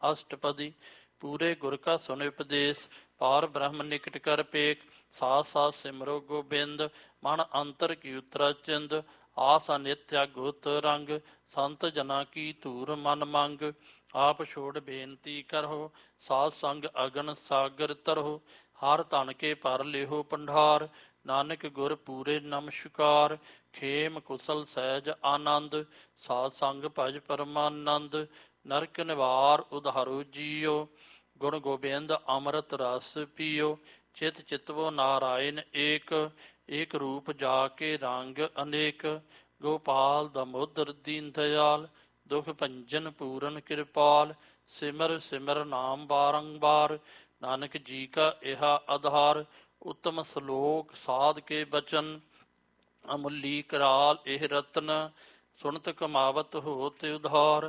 अष्टपदी। पूरे गुर का सुन उपदेश, पार ब्रह्म निकट कर पेख। साथ साथ सिमरो गोबिंद, मन अंतर की उतरा चिंद। आस अनित्य गुत रंग, संत जना की धूर मन मंग। आप छोड़ बेनती करहो, साध संग अगन सागर तरहो। हर धन के पर लेहो भंडार, नानक गुर पूरे नमस्कार। खेम कुशल सहज आनंद, साध संग भज परमानंद। नरक निवार उधारो जियो, गुण गोबिंद अमृत रस पियो। चित चितवो नारायण एक, एक रूप जाके रंग अनेक। गोपाल दामोदर दीन दयाल, दुख भंजन पूरन कृपाल। सिमर सिमर नाम बारंबार, नानक जी का यह आधार। उत्तम श्लोक साध के बचन, अमूली कराल एह रतन। सुनत कमावत होत उधार,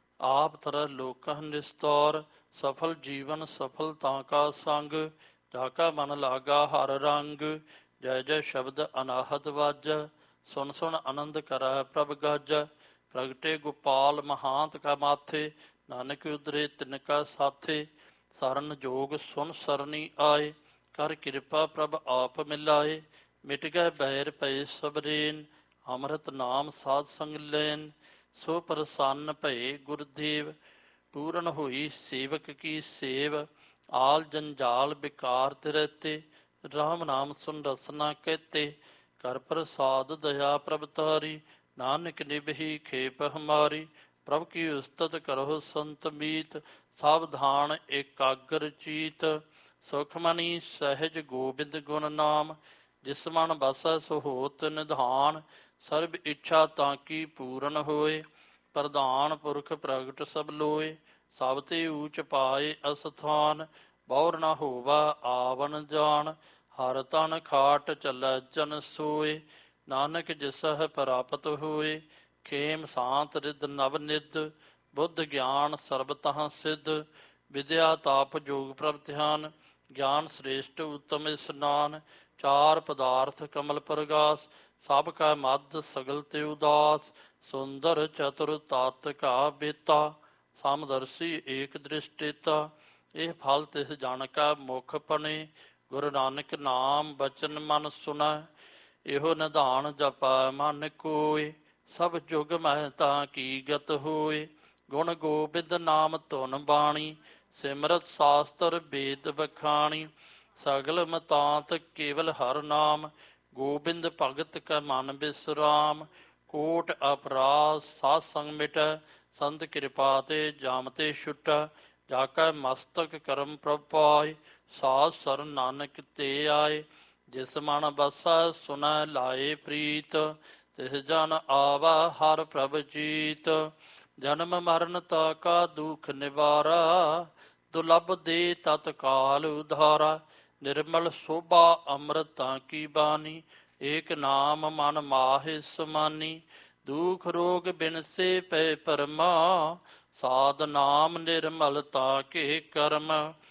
आप तरह लोक निस्तार। सफल जीवन सफलता का संग, जाका मन लागा हर रंग। जय जय शब्द अनाहत वाज, सुन सुन आनंद करह प्रभ गज। प्रगटे गोपाल महांत का माथे, नानक उदरे तिनका साथे। सरन जोग सुन सरनी आए, कर कृपा प्रभ आप मिलाए। मिट गए बैर पए सबरेन, अमृत नाम साध संग लैन। सो प्रसन्न भये गुरुदेव, पूਰਨ होई सेवक की सेव। आल जंजाल बेकार तिरते, राम नाम सुन रसना कहते। कर प्रसाद दया प्रभ तारी, नानक निभही खेप हमारी। प्रभु की उस्तत करो संत मीत, सावधान एकाग्र चीत। सुखमणि सहज गोबिंद गुण नाम, जिस मन बसै सो होत निधान। सर्ब इच्छा ताकी पूਰਨ होए, प्रधान पुरख प्रगट सब लोए। सब ते ऊच पाए अस्थान, बौर न होवा आवन जान। हर तन खाट चलै जन सोए, नानक जिसह प्राप्त होए। खेम शांत रिद नव निध, बुद्ध ज्ञान सर्ब तहाँ सिद्ध। विद्या ताप जोग प्रभ ध्यान, ज्ञान श्रेष्ठ उत्तम स्नान। चार पदार्थ कमल प्रगास, सब का मद सगल ते उदास। सुंदर चतुर तात का बेता, समदर्शी एक दृष्टिता। यह फल तिस जन का मुख पने, गुरु नानक नाम बचन मन सुना। एहो निधान जपा मन कोय, सब जुग महता की गत होय। गुण गोबिंद नाम धुन बाणी, सिमरत शास्त्र वेद बखाणी। सगल मतांत केवल हर नाम, गोबिंद भगत का मन विश्राम। कोट अपराध साध संग मिटै, संत कृपा ते जाम ते छुटै। जाकै मस्तक करम प्रभ पाय, साध सरन नानक ते आए। जिस मन बसै सुनै लाए प्रीत, तिस जन आवा हर प्रभ जीत। जन्म मरण ताका दुख निवारा, दुर्लभ दे तत्काल उधारा। निर्मल शोभा अमृता की बानी, एक नाम मन माहि समानी। दुख रोग बिन से पै परमा, साध नाम निर्मलता के कर्म।